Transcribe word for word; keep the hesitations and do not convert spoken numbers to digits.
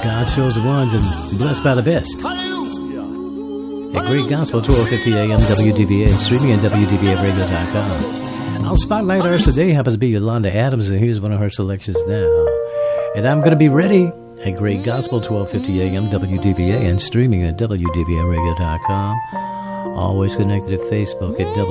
God shows the ones and blessed by the best. A great gospel, twelve fifty a.m. W D V A, streaming at W D V A radio dot com. Our spotlight artist today happens to be Yolanda Adams, and here's one of her selections now. And I'm going to be ready. A great gospel, twelve fifty a.m. W D V A, and streaming at W D V A radio dot com. Always connected at Facebook at W D V A.